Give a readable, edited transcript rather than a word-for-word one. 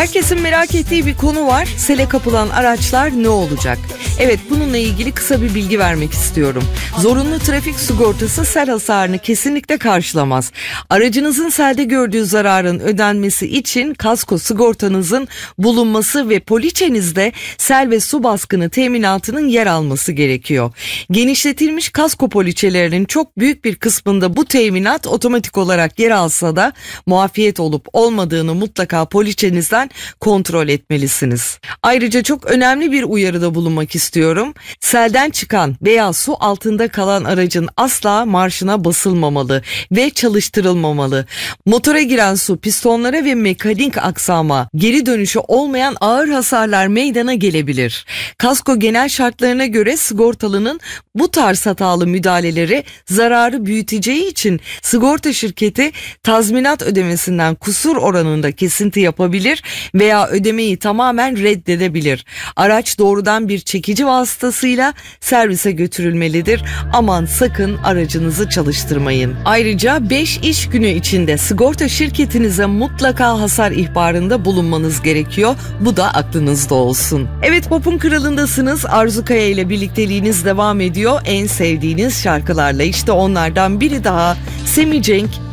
Herkesin merak ettiği bir konu var. Sele kapılan araçlar ne olacak? Evet, bununla ilgili kısa bir bilgi vermek istiyorum. Zorunlu trafik sigortası sel hasarını kesinlikle karşılamaz. Aracınızın selde gördüğü zararın ödenmesi için kasko sigortanızın bulunması ve poliçenizde sel ve su baskını teminatının yer alması gerekiyor. Genişletilmiş kasko poliçelerinin çok büyük bir kısmında bu teminat otomatik olarak yer alsa da muafiyet olup olmadığını mutlaka poliçenizden kontrol etmelisiniz. Ayrıca çok önemli bir uyarıda bulunmak istiyorum. Selden çıkan veya su altında kalan aracın asla marşına basılmamalı ve çalıştırılmamalı. Motora giren su pistonlara ve mekanik aksama geri dönüşü olmayan ağır hasarlar meydana gelebilir. Kasko genel şartlarına göre sigortalının bu tarz hatalı müdahaleleri zararı büyüteceği için sigorta şirketi tazminat ödemesinden kusur oranında kesinti yapabilir veya ödemeyi tamamen reddedebilir. Araç doğrudan bir çekici vasıtasıyla servise götürülmelidir. Aman sakın aracınızı çalıştırmayın. Ayrıca 5 iş günü içinde sigorta şirketinize mutlaka hasar ihbarında bulunmanız gerekiyor. Bu da aklınızda olsun. Evet, Pop'un kralındasınız. Arzu Kaya ile birlikteliğiniz devam ediyor. En sevdiğiniz şarkılarla, işte onlardan biri daha Semih Cenk